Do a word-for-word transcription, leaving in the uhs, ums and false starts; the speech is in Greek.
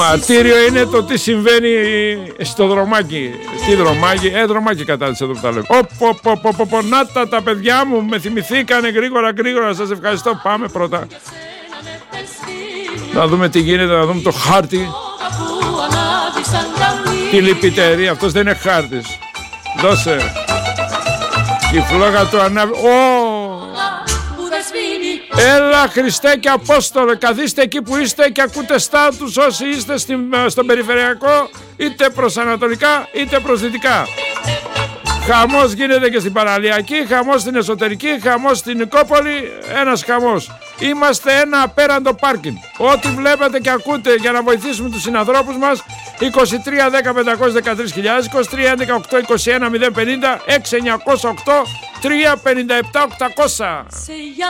Μαρτύριο είναι το τι συμβαίνει στο δρομάκι. Τι δρομάκι, ε δρομάκι κατάληξε εδώ που τα λέω. Οπ, οπ, οπ, οπ, να τα τα παιδιά μου, με θυμηθήκανε γρήγορα γρήγορα, σας ευχαριστώ. Πάμε πρώτα να δούμε τι γίνεται, να δούμε το χάρτη. Τι λυπητερή, αυτός δεν είναι χάρτης. Δώσε. Η φλόγα του ανάβει. Ω! Έλα Χριστέ και Απόστολε, καθίστε εκεί που είστε και ακούτε στάτους όσοι είστε στην, στον περιφερειακό, είτε προς ανατολικά είτε προς δυτικά. Χαμός γίνεται και στην παραλιακή, χαμός στην εσωτερική, χαμός στην Νικόπολη, ένας χαμός. Είμαστε ένα απέραντο πάρκινγκ. Ό,τι βλέπετε και ακούτε για να βοηθήσουμε τους συνανθρώπους μας, είκοσι τρία δέκα πεντακόσιες δεκατρείς χιλιάδες, είκοσι τρία έντεκα οκτώ είκοσι ένα μηδέν πενήντα, έξι εννιακόσια οκτώ τρία πενήντα επτά οκτακόσια.